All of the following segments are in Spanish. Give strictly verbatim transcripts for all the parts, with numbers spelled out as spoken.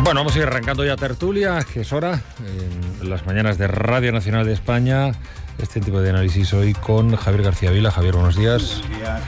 Bueno, vamos a ir arrancando ya tertulia, que es hora, en las mañanas de Radio Nacional de España. Este tipo de análisis hoy con Javier García Vila. Javier, buenos días. Buenos días.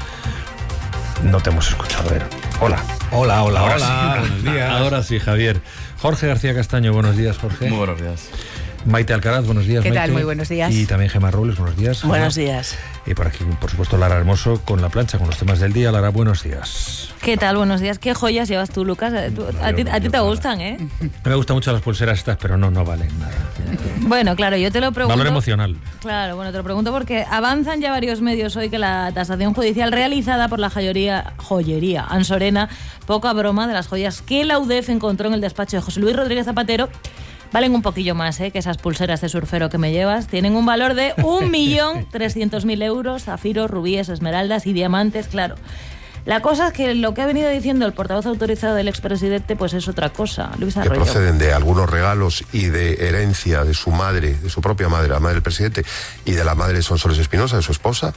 No te hemos escuchado, a ver. Hola. Hola, hola, Ahora hola. Sí. Buenos días. Ahora sí, Javier. Jorge García Castaño, buenos días, Jorge. Muy buenos días. Maite Alcaraz, buenos días, ¿Qué Maite. tal? Muy buenos días. Y también Gemma Robles, buenos días. Gemma. Buenos días. Y por aquí, por supuesto, Lara Hermoso con la plancha, con los temas del día. Lara, buenos días. ¿Qué tal? Buenos días. ¿Qué joyas llevas tú, Lucas? Tú- a ti, a ti te gustan, ¿eh? Me gustan mucho las pulseras estas, pero no, no valen nada. Bueno, claro, yo te lo pregunto... Valor emocional. Claro, bueno, te lo pregunto porque avanzan ya varios medios hoy que la tasación judicial realizada por la joyería, joyería Ansorena, poca broma, de las joyas que la U D E F encontró en el despacho de José Luis Rodríguez Zapatero, valen un poquillo más, ¿eh?, que esas pulseras de surfero que me llevas. Tienen un valor de un millón trescientos mil euros, zafiros, rubíes, esmeraldas y diamantes, claro. La cosa es que lo que ha venido diciendo el portavoz autorizado del expresidente pues es otra cosa. Luis que Arroyo. proceden de algunos regalos y de herencia de su madre, de su propia madre, la madre del presidente, y de la madre de Sonsoles Espinosa, de su esposa,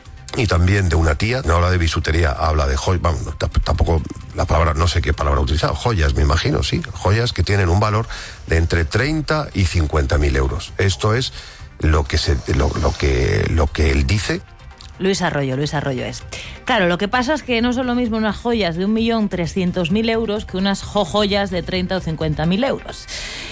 y también de una tía. No habla de bisutería, habla de joyas, vamos, no, tampoco la palabra, no sé qué palabra utilizar, joyas, me imagino, sí, joyas que tienen un valor de entre treinta y cincuenta mil euros. Esto es lo que, se, lo, lo que, lo que él dice. Luis Arroyo, Luis Arroyo es. Claro, lo que pasa es que no son lo mismo unas joyas de un millón trescientos mil euros que unas joyas de treinta o cincuenta mil euros.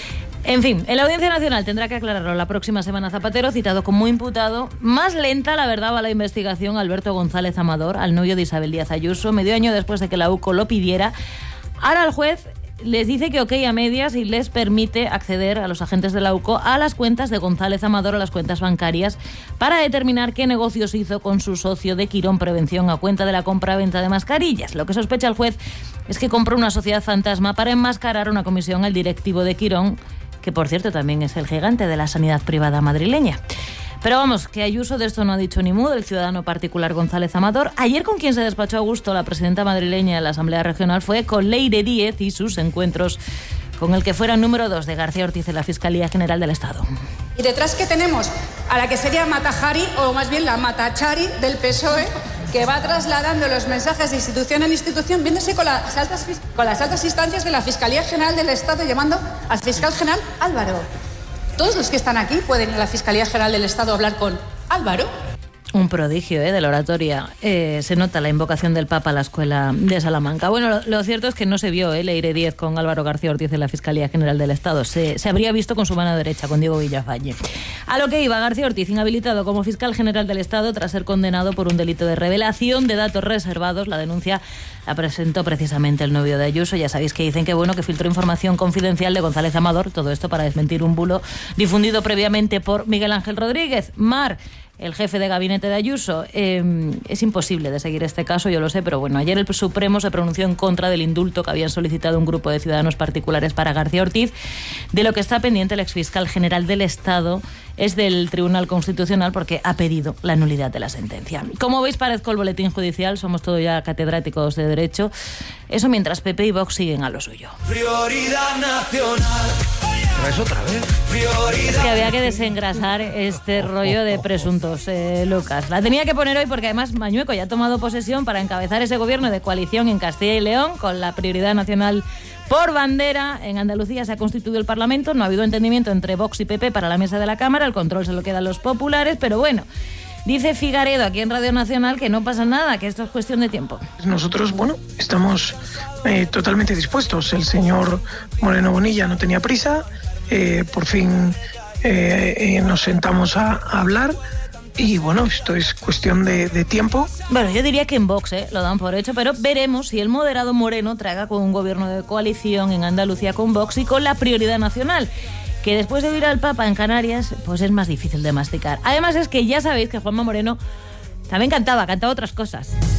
En fin, en la Audiencia Nacional tendrá que aclararlo la próxima semana Zapatero, citado como imputado. Más lenta, la verdad, va la investigación Alberto González Amador, al novio de Isabel Díaz Ayuso, medio año después de que la U C O lo pidiera. Ahora el juez les dice que ok a medias y les permite acceder a los agentes de la U C O a las cuentas de González Amador, a las cuentas bancarias, para determinar qué negocios hizo con su socio de Quirón Prevención a cuenta de la compra-venta de mascarillas. Lo que sospecha el juez es que compró una sociedad fantasma para enmascarar una comisión al directivo de Quirón, que por cierto también es el gigante de la sanidad privada madrileña. Pero vamos, que Ayuso de esto no ha dicho ni mu, del ciudadano particular González Amador. Ayer con quien se despachó a gusto la presidenta madrileña de la Asamblea Regional fue con Leire Díez y sus encuentros con el que fuera número dos de García Ortiz en la Fiscalía General del Estado. Y detrás que tenemos a la que sería Matajari, o más bien la Matachari del P S O E, que va trasladando los mensajes de institución en institución, viéndose con las altas, con las altas instancias de la Fiscalía General del Estado, llamando al fiscal general Álvaro. Todos los que están aquí pueden en la Fiscalía General del Estado hablar con Álvaro. Un prodigio, ¿eh?, de la oratoria. Eh, se nota la invocación del Papa a la escuela de Salamanca. Bueno, lo, lo cierto es que no se vio ¿eh? Leire Díez con Álvaro García Ortiz en la Fiscalía General del Estado. Se, se habría visto con su mano derecha, con Diego Villafañe. A lo que iba, García Ortiz, inhabilitado como fiscal general del Estado tras ser condenado por un delito de revelación de datos reservados. La denuncia la presentó precisamente el novio de Ayuso. Ya sabéis que dicen que bueno, que filtró información confidencial de González Amador. Todo esto para desmentir un bulo difundido previamente por Miguel Ángel Rodríguez. Mar, el jefe de gabinete de Ayuso. Eh, es imposible de seguir este caso, yo lo sé, pero bueno, ayer el Supremo se pronunció en contra del indulto que habían solicitado un grupo de ciudadanos particulares para García Ortiz. De lo que está pendiente el exfiscal general del Estado es del Tribunal Constitucional, porque ha pedido la nulidad de la sentencia. Como veis, parezco el boletín judicial, somos todos ya catedráticos de Derecho. Eso mientras P P y Vox siguen a lo suyo. Prioridad nacional. ¿Traes otra vez? Es que había que desengrasar este rollo de presuntos, eh, Lucas. La tenía que poner hoy porque además Mañueco ya ha tomado posesión para encabezar ese gobierno de coalición en Castilla y León con la prioridad nacional por bandera. En Andalucía se ha constituido el Parlamento, no ha habido entendimiento entre Vox y P P para la mesa de la Cámara, el control se lo quedan los populares, pero bueno, dice Figaredo aquí en Radio Nacional que no pasa nada, que esto es cuestión de tiempo. Nosotros, bueno, estamos eh, totalmente dispuestos. El señor Moreno Bonilla no tenía prisa, eh, por fin eh, eh, nos sentamos a, a hablar. Y bueno, esto es cuestión de, de tiempo. Bueno, yo diría que en Vox ¿eh? lo dan por hecho, pero veremos si el moderado Moreno traga con un gobierno de coalición en Andalucía con Vox y con la prioridad nacional, que después de oír al Papa en Canarias, pues es más difícil de masticar. Además es que ya sabéis que Juanma Moreno también cantaba, cantaba otras cosas.